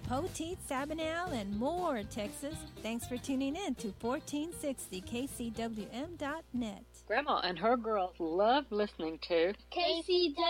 Poteet, Sabinal, and more, Texas. Thanks for tuning in to 1460 KCWM.net. Grandma and her girls love listening to KCW.